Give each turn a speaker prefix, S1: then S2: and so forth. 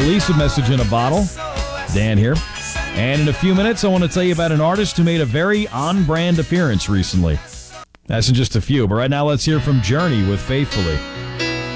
S1: Police with Message in a Bottle. Dan here. And in a few minutes, I want to tell you about an artist who made a very on-brand appearance recently. That's in just a few, but right now let's hear from Journey with Faithfully.